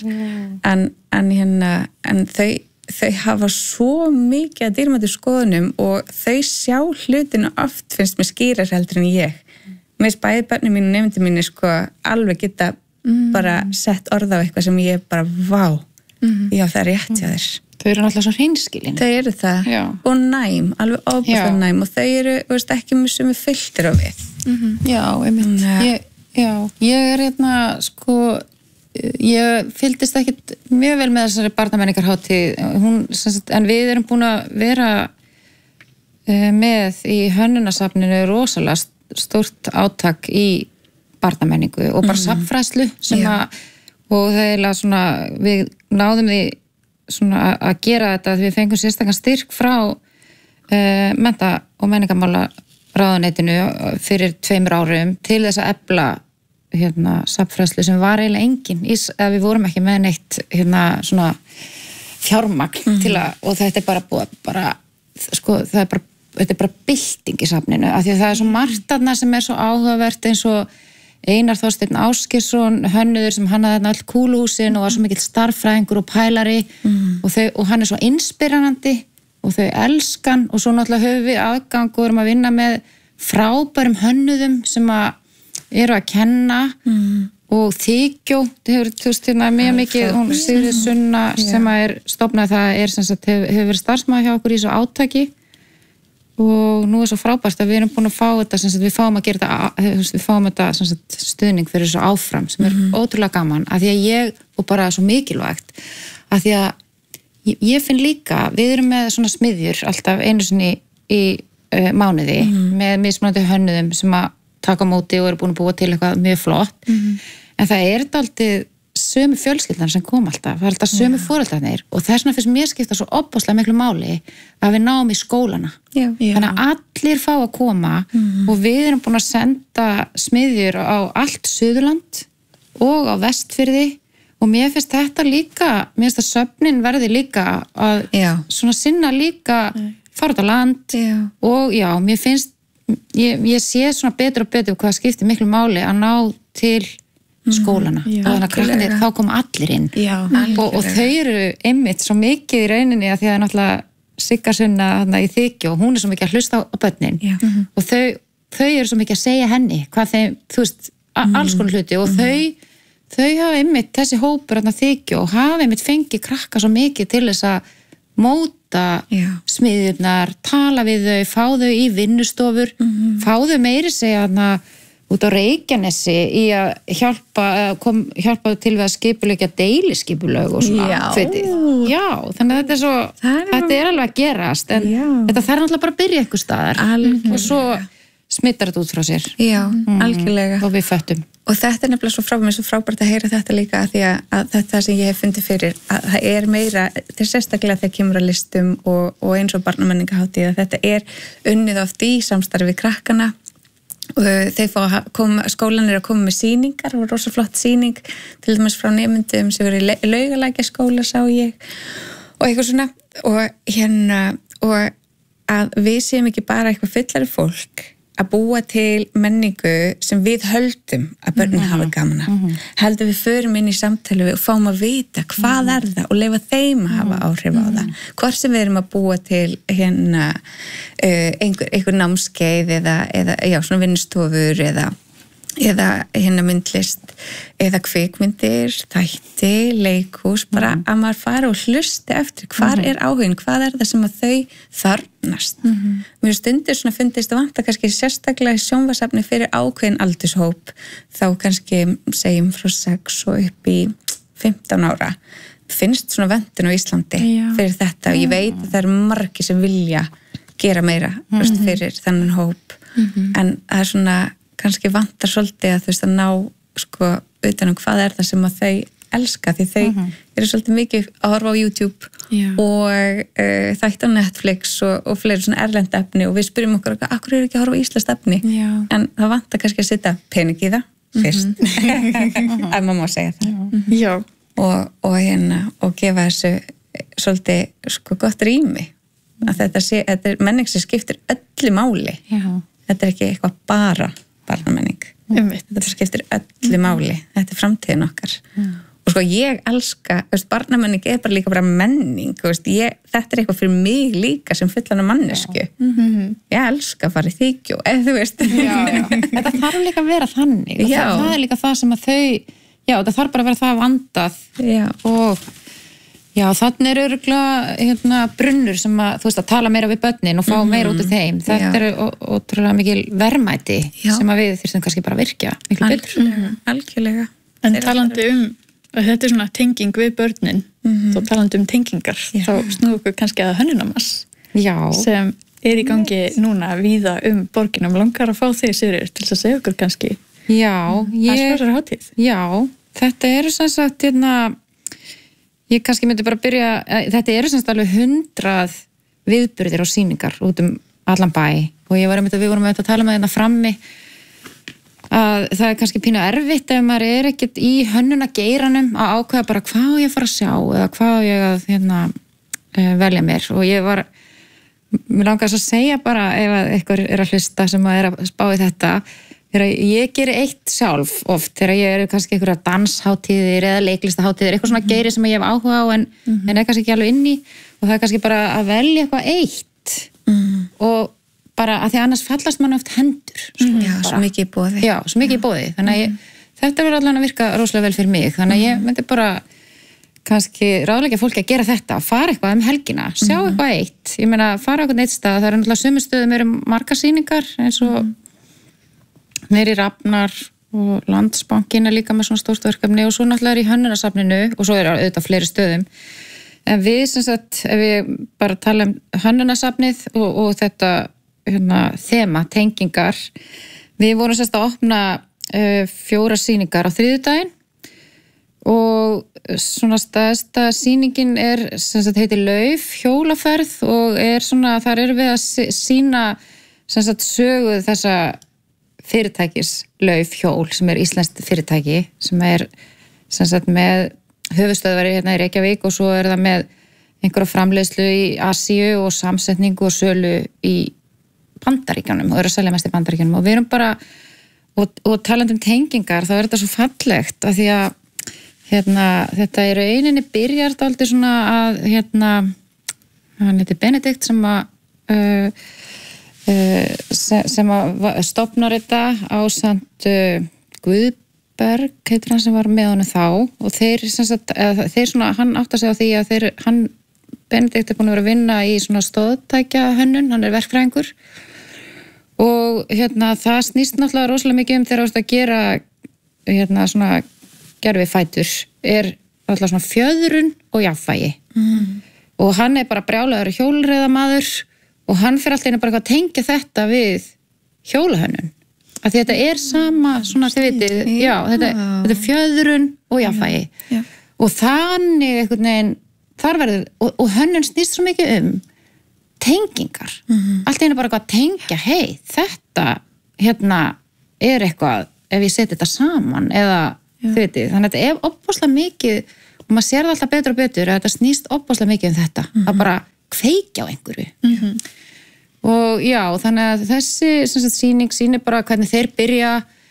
en þau hafa svo mikið að dýrmætu skoðunum og þau sjá hlutinu oft finnst mér skýrar heldur en ég mér finnst bæði börnum mínu og nefndu mínu sko alveg geta bara sett orð á eitthvað sem ég bara vá, já það er rétt hjá þér Þau eru náttúrulega svo hreinskilin Þau eru það og næm, alveg óbúðslega næm og þau eru, veist, ekki mjög sem við fylltir á við Já, einmitt ég er sko ég fylgdist ekkit mjög vel með þessari barnamenningarhátíð en við erum búin að vera með í hönnunasafninu rosalega stórt átak í barnamenningu og bara safnfræðslu sem og það er svona við náðum því svona að gera þetta að við fengum sérstakann styrk frá mennta- og menningarmála ráðuneytinu fyrir 2 árum til þess að efla safnfræðslu sem var eiginlega engin að við vorum ekki með neitt svona fjármagn til að, og þetta er bara sko, þetta er bara bylting í safninu, af því að það er svo margt þarna sem er svo áhugavert eins og Einar Þorsteinn Ásgeirsson hönnuður sem hannaði þarna öll kúluhúsin og var svo mikill starffræðingur og pælari og hann er svo inspirerandi og þau elskan og svo náttúrulega höfum við aðgang og erum að vinna með frábærum hönnuðum sem eru að kenna og þykjó, það hefur mjög mikið, hún Sigríður Sunna sem er stofnað það er sem sagt hefur verið starfsmaður hjá okkur í svo átaki og nú er svo frábært að við erum búin að fá þetta sem sagt, við fáum að gera þetta við fáum þetta sem sagt, stuðning fyrir þessu áfram sem er ótrúlega gaman, af því að ég og bara svo mikilvægt, af því að ég finn líka, við erum með svona smiðjur alltaf einu sinni í mánuði með mismunandi hönnuðum sem að taka á móti og eru búin að búa til eitthvað mjög flott en það er dálítið sömu fjölskyldan sem kom alltaf, það er alltaf sömu foreldrarnir og þess vegna finnst mér skipta svo opaslega miklu máli að við náum í skólana þannig að allir fá að koma og við erum búin að senda smiðjur á allt Suðurland og á Vestfirði og mér finnst þetta líka, mér finnst að söfnin verði líka að svona sinna líka fara út á land og já, mér finnst ég sé svona betur og betur hvað skiptir miklu máli að ná til skólana og þannig að krakkarnir þá koma allir inn og þau eru einmitt svo mikið í rauninni að því að náttúrulega Sigga Sunna í þykju og hún er svo mikið að hlusta á börnin og þau eru svo mikið að segja henni hvað þeim, þú veist, alls konar hluti og þau hafa einmitt þessi hópur þykju og hafa einmitt fengið krakka svo mikið til þess að móta smiðjurnar, tala við þau, fá þau í vinnustofur, fá þau meiri segja út á Reykjanesi í að hjálpa til við að skipuleggja deiliskipulög og svona. Já, þannig að þetta er alveg að gerast, en þetta þarf náttúrulega bara að byrja einhver staðar og svo smittar þetta út frá sér. Já, algjörlega. Og við föttum. Og þetta er nefnilega svo frábært að heyra þetta líka, því að þetta sem ég hef fundið fyrir, að það er meira, þetta er sérstaklega þegar kemur að listum og eins og barnamenningahátíð, að þetta er unnið oft í samstarfi við krakkana. Þeir fá að koma, skólan er að koma með sýningar og rosa flott sýning til dæmis frá nemyndum sem eru í Laugalækjarskóla sá ég og eitthvað svona og að við séum ekki bara eitthvað fullari fólk að búa til menningu sem við höldum að börnin hafa gaman af. Heldur við förum inn í samtali og fáum að vita hvað er það og leyfa þeim að hafa áhrif á það. Hvort sem við erum að búa til einhver námskeið eða svona vinnustofur eða myndlist eða kvikmyndir, þætti, leikhús, bara að maður fara og hlusti eftir hvar er áhugin, hvað er það sem að þau þarfnast. Mér stundir svona fundist að vanta kannski sérstaklega sjónvarpsefni fyrir ákveðin aldurshóp, þá kannski segjum frá 6 og upp í 15 ára. Finnst svona vöntun á Íslandi fyrir þetta og ég veit að það eru margir sem vilja gera meira fyrir þennan hóp, en það er svona kannski vantar svolítið að ná utanum hvað er það sem að þau elska, því þau eru svolítið mikið að horfa á YouTube og þætti á Netflix og fleiri svona erlend efni og við spyrjum okkur akkur eru ekki að horfa á íslenskt efni, en það vantar kannski að setja pening í það fyrst ef maður má segja það og gefa þessu svolítið gott rými að þetta er menning sem skiptir öllu máli. Þetta er ekki eitthvað bara barnamenning. Þetta skiptir öllu máli. Þetta er framtíðin okkar. Og ég elska, barnamenning er bara líka bara menning. Þetta er eitthvað fyrir mig líka sem fullana mannesku. Ég elska að fara í þykju, þú veist. Þetta þarf líka að vera þannig. Og það er líka það sem að þau, þetta þarf bara að vera það vandað. Og þannig er örugglega brunnur sem að, þú veist, að tala meira við börnin og fá meira út úr þeim. Þetta er ótrúlega mikil verðmæti sem að við þurfum kannski bara að virkja miklu betur. Algjörlega. En talandi að þetta er svona tenging við börnin, þá talandi tengingar, þá snúum við kannski að Hönnunarmars sem er í gangi núna víða borginum. Langar að fá þig, Sigríður, til að segja okkur kannski þessari hátíð. Þetta eru sem sagt ég kannski myndi bara byrja, þetta eru semst alveg 100 viðburðir og sýningar út allan bæ og við vorum að tala með frammi að það er kannski pínu erfitt ef maður er ekkert í hönnunageiranum að ákveða bara hvað ég fara að sjá eða hvað ég að velja mér og mér langar að segja bara ef eitthvað er að hlusta sem að er að spá í þetta þegar ég geri eitt sjálf oft, þegar ég er kannski einhverja dansháttíðir eða leiklistahátíðir, eitthvað svona geiri sem ég hef áhuga á en er kannski ekki alveg inni og það er kannski bara að velja eitthvað eitt og bara að því annars fallast mann oft hendur. Svo mikið í boði. Svo mikið í boði. Þannig að þetta verður allan að virka rosalega vel fyrir mig. Þannig að ég myndi bara kannski ráðleggja fólki að gera þetta, fara eitthvað helgina, sjá eitthvað eitt. Ég meina, fara eitthvað eitt stað, það eru náttúrulega sömu stöðum eru margar sýningar eins og nýri Rafnar og Landsbankinn er líka með svona stórt verkefni og svo náttúrulega í Hönnunasafninu og svo er auðvitað fleiri stöðum. En við sem sagt, ef við bara tala Hönnunasafnið og þetta þema, tengingar, við vorum sem sagt að opna 4 sýningar á þriðjudaginn og svona stærsta sýningin er sem sagt heitir Lauf hjólaferð og er svona, þar erum við að sýna sem sagt sögu þessa fyrirtækis Lauf hjól sem er íslenskt fyrirtæki sem er sem sagt með höfuðstöðvari hérna í Reykjavík og svo er það með einhverja framleiðslu í Asíu og samsetningu og sölu í Bandaríkjunum og eru að selja mest í Bandaríkjunum og við erum bara og talandi tengingar þá er þetta svo fallegt af því að þetta í rauninni byrjar dálítið svona að hann heitir Benedikt sem að stofnar þetta ásamt Guðberg heitir hann sem var með honum þá og þeir svona, hann átti að segja á því að hann Benedikt búin að vera að vinna í svona stóðtækja hönnun, hann verkfræðingur og það snýst náttúrulega rosalega mikið þegar þú að gera svona gerfi fætur náttúrulega svona fjöðrun og jafnvægi og hann bara brjálaður hjólreiðamaður og hann fyrir alltaf bara að tengja þetta við hjólahönnun að þetta sama svona þið vitið, þetta fjöðrun og jafnvægi og þannig einhvern veginn þar verður, og hönnun snýst svo mikið tengingar alltaf bara að tengja, hei þetta eitthvað ef ég seti þetta saman eða þið vitið, þannig að þetta opbáslega mikið og maður sér það alltaf betur og betur að þetta snýst opbáslega mikið þetta að bara kveikja á einhverju og já, þannig að þessi sýning sýnir bara hvernig þeir byrja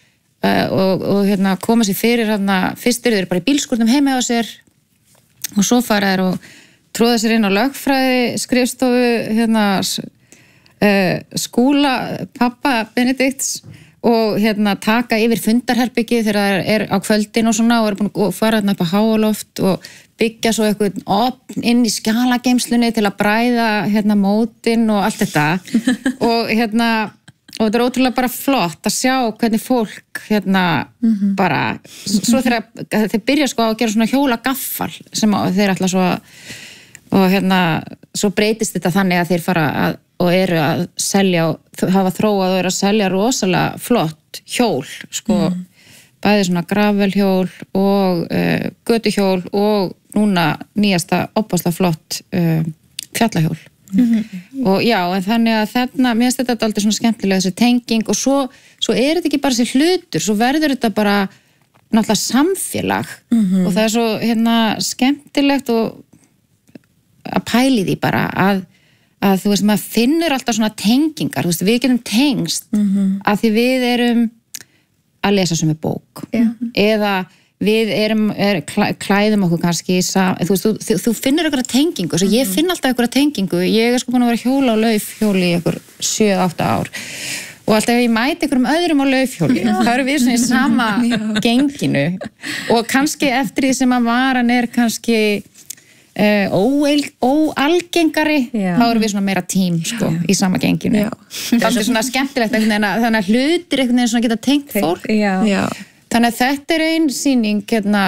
og koma sér fyrir fyrst eru þeir bara í bílskúrnum heima á sér og svo fara þeir og tróða sér inn á lögfræði skrifstofu skúla pappa Benedikts og taka yfir fundarherbyggi þegar það á kvöldin og svona og búin að fara upp á háaloft og byggja svo eitthvað opn inn í skjalageymslunni til að bræða mótin og allt þetta og og þetta ótrúlega bara flott að sjá hvernig fólk bara svo þegar þeir byrja sko að gera svona hjólagaffal sem þeir ætla svo og svo breytist þetta þannig að þeir fara og eru að selja og hafa þróað og eru að selja rosalega flott hjól sko bæði svona gravelhjól og götuhjól og núna nýjasta opaslega flott fjallahjól og já, en þannig að þarna mér finnst þetta aldrei svona skemmtilega þessi tenging og svo er þetta ekki bara þessi hlutur svo verður þetta bara náttúrulega samfélag og það er svo skemmtilegt og að pæli því bara að þú veist, maður finnur alltaf svona tengingar, þú veist, við getum tengst að því við erum að lesa sem bók eða við klæðum okkur kannski þú veist, þú finnur einhverja tengingu svo ég finn alltaf einhverja tengingu ég sko búin að vera hjóla á laufhjóli í einhver 7-8 ár og alltaf ef ég mæti einhverjum öðrum á laufhjóli þá eru við svona í sama genginu og kannski eftir því sem að varan kannski óalgengari þá erum við svona meira tím sko í sama genginu það er svona skemmtilegt þannig að hlutir einhvern veginn svona geta tengt fólk þannig að þetta er ein sýning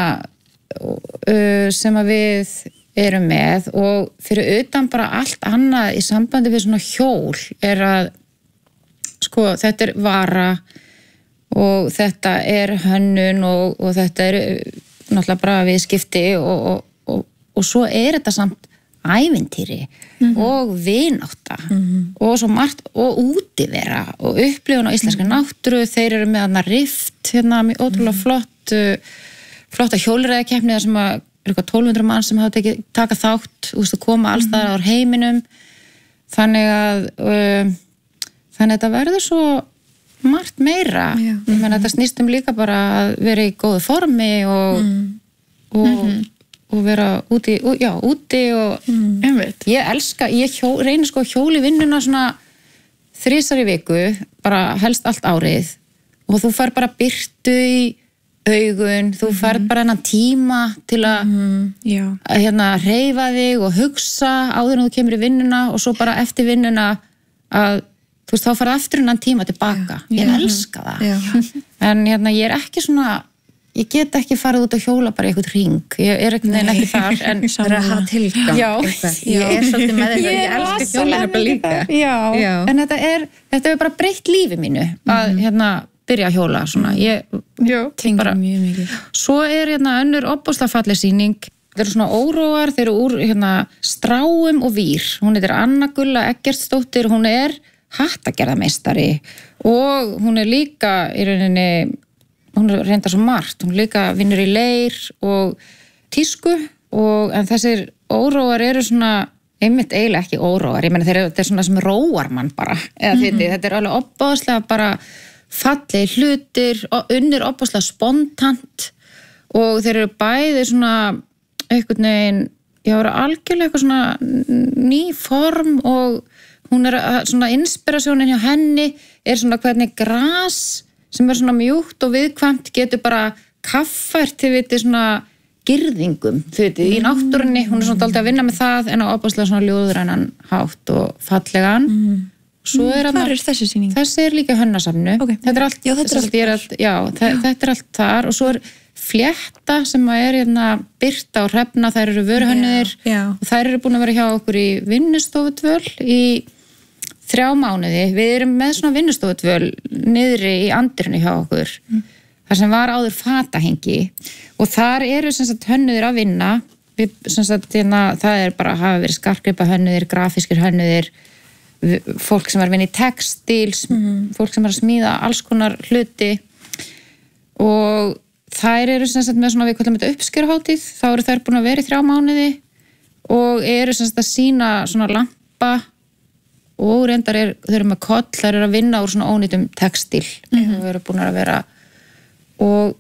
sem að við erum með og fyrir utan bara allt annað í sambandi við svona hjól að sko þetta vara og þetta hönnun og þetta náttúrulega bara viðskipti og svo þetta samt ævintýri og vinátta og svo margt og útivera og upplifun á íslenskri náttúru þeir eru með rift ótrúlega flotta hjólreiðakeppni sem eru eitthvað 1200 mann sem hafa taka þátt og koma alls staðar á heiminum þannig að þetta verður svo margt meira ég meina þetta snýst líka bara að vera í góðu formi og vera úti og ég reyni sko að hjóli vinnuna svona 3 í viku bara helst allt árið og þú fær bara birtu í augun, þú fær bara hennan tíma til að hreyfa þig og hugsa áður en þú kemur í vinnuna og svo bara eftir vinnuna að þú veist þá fara aftur hennan tíma tilbaka ég elska það en ég ekki svona ég get ekki farið út að hjóla bara í eitthvað hring ég einhvern veginn ekki þar en það að hafa tilgang ég svolítið með þetta ég elska hjóla líka en þetta bara breytt lífi mínu að byrja að hjóla svona ég bara mjög mikið svo önnur opbóðslega falleg sýning þeir eru svona óróar, þeir eru úr stráum og vír hún heitir Anna Gulla Eggertsdóttir hún hattagerðarmeistari og hún líka í rauninni hún reyndar svo margt, hún líka vinnur í leir og tísku en þessir óróar eru svona einmitt eiginlega ekki óróar, ég meina þetta er svona sem róar mann bara, þetta er alveg opbóðslega bara fallegi hlutir og unnir opbóðslega spontant og þeir eru bæði svona einhvern veginn, eru algjörlega eitthvað svona ný form og hún svona inspirasjónin hjá henni svona hvernig gras sem svona mjúkt og viðkvæmt getur bara kaffært til viti svona girðingum, þú veit, í náttúrunni, hún svona dálítið að vinna með það en á opaslega svona ljóðrænan hátt og fallegan. Svo Hvar þessi sýning? Þessi líka Hönnasafnu. Okay. Þetta allt, þetta allt þar og svo flétta sem hérna Birta og Hrefna, þær eru vöruhönnuðir og þær eru búin að vera hjá okkur í vinnustofudvöl í 3 mánuði. Við erum með svona vinnustofudvöl niðri í andirinu hjá okkur. Þar sem var áður fatahengi og þar eru sem sagt hönnuðir að vinna. Við, sem sagt, það bara hafa verið skartgripa hönnuðir, grafískir hönnuðir, fólk sem var að vinna í textíl, fólk sem var að smíða alls konar hluti og þær eru sem sagt með svona, við kallum þetta uppskeruhátíð, þá eru þær búin að vera í 3 mánuði og eru sem sagt að sýna svona lampa og reyndar þau eru með koll, þær eru að vinna úr svona ónýtum textíl og eru búin að vera og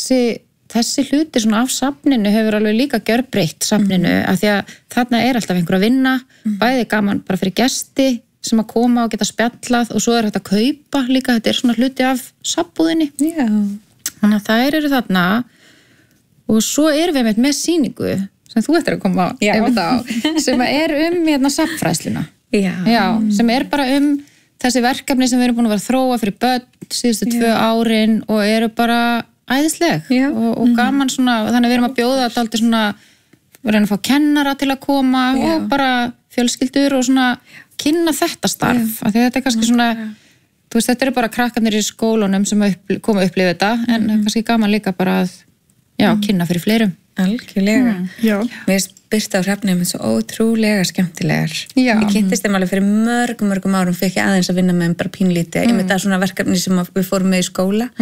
þessi hluti svona af safninu hefur alveg líka gjörbreytt safninu af því að þarna alltaf einhver að vinna, bæði gaman bara fyrir gesti sem að koma og geta spjallað og svo hægt að kaupa líka, þetta svona hluti af safnbúðinni. Já. Þannig að þær eru þarna og svo erum við með sýningu sem þú ættir að koma á, sem er safnfræðsluna. Já, sem bara þessi verkefni sem við erum búin að vera að þróa fyrir börn síðustu 2 árin og eru bara æðisleg og gaman svona, þannig að við erum að bjóða dálítið svona, við erum að fá kennara til að koma og bara fjölskyldur og svona kynna þetta starf, af því þetta kannski svona þú veist, þetta bara krakkarnir í skólunum sem koma að upplifa þetta, en kannski gaman líka bara að, kynna fyrir fleirum. Algjörlega. Mér finnst Birta og Hrefna svo ótrúlega skemmtilegar. Ég kynntist þeim alveg fyrir mörgum árum, fyrir ekki aðeins að vinna með þeim bara pínlítið. Ég með það svona verkefni sem við fórum með í skóla.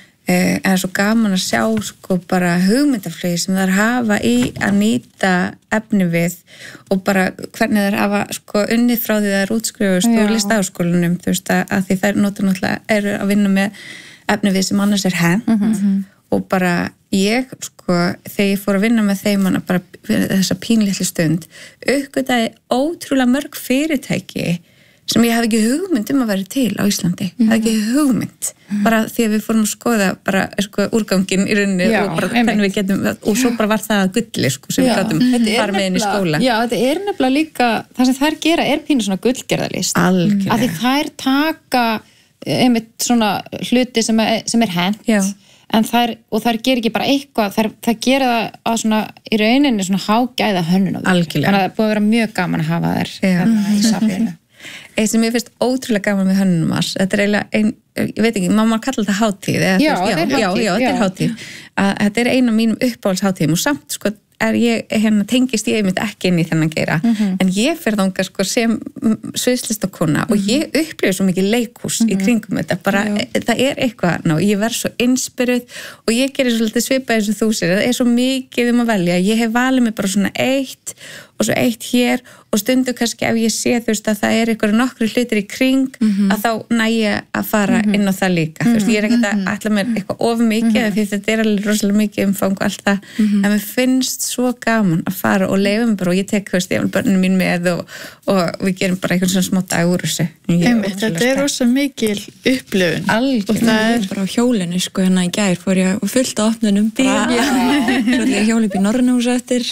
En það svo gaman að sjá sko bara hugmyndaflögi sem þær hafa í að nýta efni við og bara hvernig þær hafa sko unnið frá því þær útskrifust úr listaháskólanum, þú veist að því þær náttúrulega eru að vinna með efni við sem annars hent og bara ég sko þegar ég fór að vinna með þeim bara þessa pínlítli stund uppgötaði ótrúlega mörg fyrirtæki sem ég hafði ekki hugmynd að vera til á Íslandi. Hafði ekki hugmynd. Bara því að við fórum að skoða bara sko úrganginn í rauninni og bara hvernig við getum, og svo bara var það að gulli sko sem við gátum fara með inn í skóla. Já, þetta nefnilega líka, það sem þær gera pínu svona gullgerðarlist. Algjörlega. Af því þær taka einmitt svona hluti sem hent. En þær ger ekki bara eitthvað, þær gera það á svona í rauninni svona hágæða hönnun á því. Algjörlega. Þannig að það búið að vera mjög gaman að hafa þær í safninu. Eitt sem ég finnst ótrúlega gaman með hönnunum þetta eiginlega ég veit ekki, má maður kalla þetta hátíð þetta er hátíð að þetta er ein af mínum uppáhaldshátíðum og samt sko ég tengist ég einmitt ekki inn í þennan geira en ég fer þangað sko sem sviðslistakona og ég upplifi svo mikið leikhús í kringum þetta bara, það er eitthvað, ég verð svo inspiruð og ég gerir svolítið svipað eins og þú sér, það er svo mikið að velja, ég hef valið mig bara svona eitt og svo eitt hér og stundu kannski ef ég sé þú veist að það er eitthvað nokkru hlutir í kring að þá næ ég að fara inn á það líka, þú veist ég er ekkert að ætla mér eitthvað of mikið því þetta er alveg rosalega mikið umfang og allt það, en mér finnst svo gaman að fara og leifa mig bara og ég tek þú veist, ég vil börnum mín með og við gerum bara eitthvað svona smá dag úr þessu. Þetta er rosalega mikil upplifun. Og það er bara á hjólinu sko hérna í gær fór ég og fullt á opnunum bara svo ég hjóli upp í Norrnahús eftir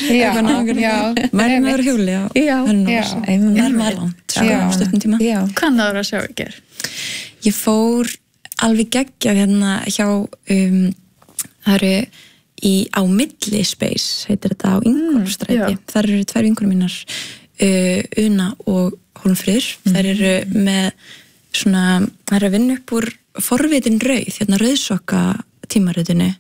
maður með hjóli á Norrnahús maður með langt stuttum tíma. Hvað náður að sjá í gær? Ég fór alveg geggjað hérna hjá það eru á Milli Space heitir þetta á Ingólfsstræti þar eru 2 vinkonur mínar Una og Hólmfríður þær eru með svona þær eru að vinna upp úr forvitin rauð hérna rauðsokka tímaritinu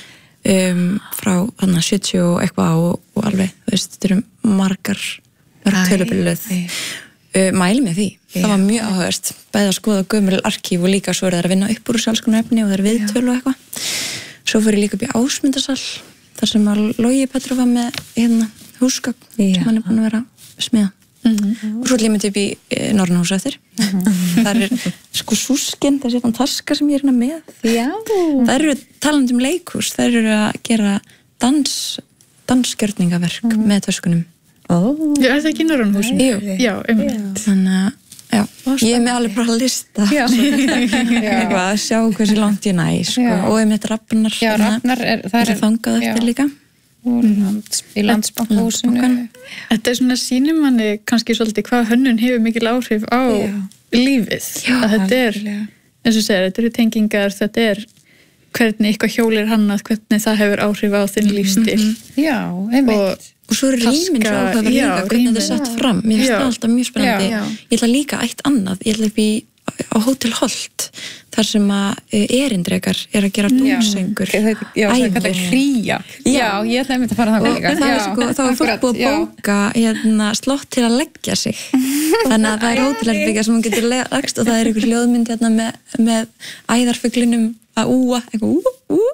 frá þarna 70 og eitthvað og alveg þú veist þetta eru margar tölubilluð mæli með því, það var mjög áhugavert bæði að skoða gömul arkíf og líka svo eru þær að vinna upp úr alls konar efni og þær viðtöl og eitthvað svo fór ég líka upp í Ásmundarsal þar sem að Logi Petru var með hérna húsgagn sem hann er búin að vera smiða og svo límit upp í Norrnahús eftir þar er sko súskinn þessi taska sem ég er hérna með þær eru talandi leikhús þær eru að gera dansgjörningaverk með töskunum Er það ekki í Norrnahúsinu? Já, þannig að ég er með alveg bara að lista eitthvað að sjá hversu langt ég næ sko. Og ég með Rafnar Rafnar er þangað eftir líka og í Landsbankahúsinu. Þetta svona sýnir manni kannski svolítið hvað hönnun hefur mikil áhrif á lífið. Að þetta eins og segir, þetta tengingar, þetta hvernig eitthvað hjól hannað, hvernig það hefur áhrif á þinn lífstíl. Já, einmitt. Og svo rýmin svo áhugaverð líka, hvernig þetta sett fram. Mér finnst það alltaf mjög spennandi. Ég ætla líka eitt annað, ég ætla upp á Hótel Holt, þar sem að erindrekar að gera dómsöngur. Já, það kallar kría. Já, ég ætla einmitt að fara það líka. Það var fólk búið að bóka slott til að leggja sig. Þannig að það hótelherbyggja sem hún getur lagst og það einhver hljóðmynd með æðarfuglinum að úa, eitthvað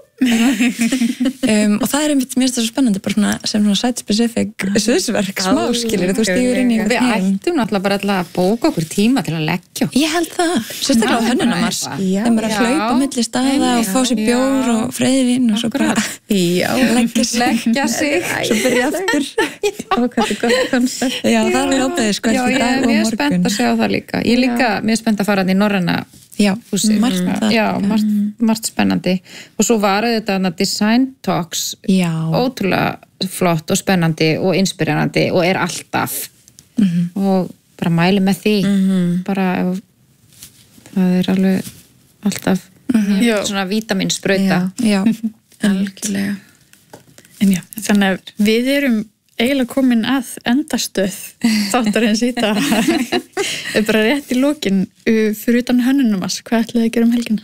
og það einmitt, mér finnst það svo spennandi bara svona, sem svona site-specific sviðsverk, smáskilir, þú stígur inn í Við ættum náttúrulega bara að bóka okkur tíma til að leggja. Ég held það, sérstaklega á Hönnunarmars þeim bara að hlaupa milli staða og fá sér bjór og freyðvin og svo bara leggja sig svo byrja aftur og hvað er gott koncept. Já, það er ábæðið sko eftir dag og morgun. Ég er spennt að sjá það líka. Ég líka mjög spennt að fara í Norræna húsið. Margt spennandi. Og svo var þetta Design Talks ótrúlega flott og spennandi og inspirerandi og alltaf og bara mæli með því bara það alveg alltaf svona vítaminsprauta. Já, algjörlega. En þannig að við erum eiginlega komin að endastöð þáttarins í dag. Bara rétt í lokin fyrir utan Hönnunarmars, hvað ætlaði að gera helgina?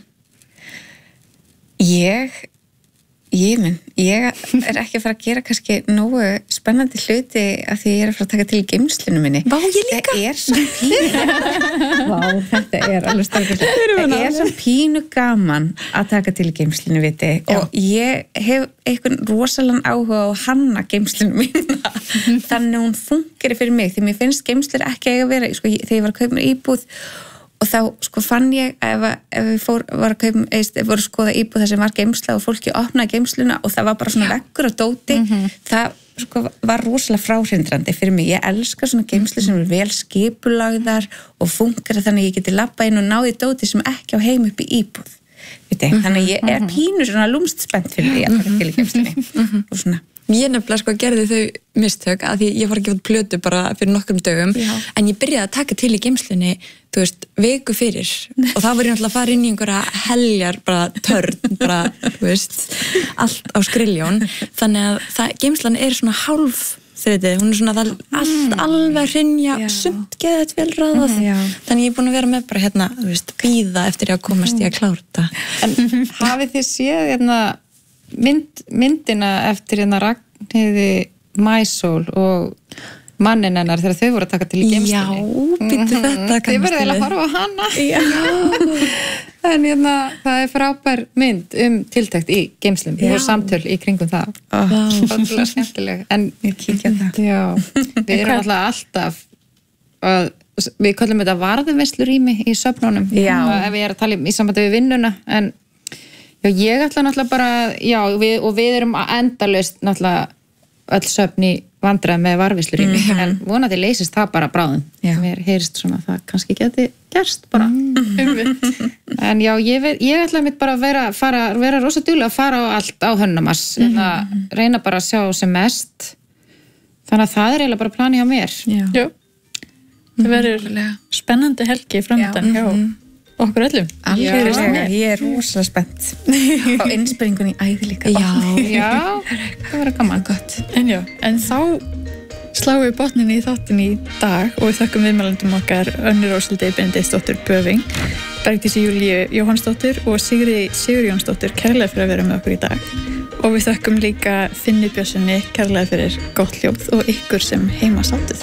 Ég ekki að fara að gera kannski nógu spennandi hluti af því ég að fara að taka til í geymslunum minni. Vá, ég líka! Það svo pínu. Vá, þetta alveg stærkvæmlega. Það svo pínu gaman að taka til í geymslunum, viti. Og ég hef eitthvað rosalega áhuga á að hanna geymslunum mína. Þannig hún fungeri fyrir mig, því mér finnst geymslur ekki að vera, sko, þegar ég var að kaupa mér íbúð og þá sko fann ég ef við var að skoða íbúð þar sem var geymsla og fólki opnaði geymsluna og það var bara svona veggur á dóti, það sko var rosalega fráhrindrandi fyrir mig. Ég elska svona geymslu sem vel skipulagðar og funkar þannig að ég geti labbað inn og náði dóti sem ekki á heim upp í íbúð. Þannig að ég pínu svona lúmst spennt fyrir því að taka til í geymslunni og svona. Ég nefnilega sko gerði þau mistök að því ég var að gefa plötu bara fyrir nokkrum dögum en ég byrjaði að taka til í geymslunni þú veist, viku fyrir og það var ég náttúrulega að fara inn í einhverja heljar bara törn, bara, þú veist allt á skriljón þannig að geymslan svona hálf þriðið, hún svona allt alveg hrynja, sumt geðið vel ráðað þannig ég er búin að vera með bara hérna, þú veist, bíða eftir að komast í að klára þetta. En hafið þið séð hérna myndina eftir hérna Ragnheiði Maísól og mannin hennar þegar þau voru að taka til í geymslunni. Já, býttu þetta Þið verðið eiginlega að horfa á hana. En hérna, það frábær mynd tiltekt í geymslum og samtöl í kringum það. Ótrúlega skemmtileg. En ég kíkja það. Já, við erum alltaf að við kallum þetta varðveisslurými í söfnunum. Ef ég að tala í sambandi við vinnuna, en ég ætla náttúrulega bara, við erum endalaust náttúrulega öll söfn í vandræði með varðveislurými, en vonandi leysist það bara bráðum. Mér heyrist svona að það kannski geti gerst bara. En ég ætla mitt bara að vera rosa duglega að fara á allt á Hönnunarmars, reyna bara að sjá sem mest. Þannig að það eiginlega bara plani hjá mér. Já. Það verður spennandi helgi framöndan hjá okkur öllum. Ég rosalega spennt á innspyrningunni í æði líka. Já, það verður gaman. Gott. En þá sláum við botnin í þáttin í dag og við þökkum viðmælendum okkar Önnu Róshildi Benediktsdóttur Böving, Bergdísi Júlíu Jóhannsdóttur og Sigríði Sigurjónsdóttur kærlega fyrir að vera með okkur í dag. Og við þökkum líka Finni Björnssoni kærlega fyrir gott hljóð og ykkur sem heima sátuð.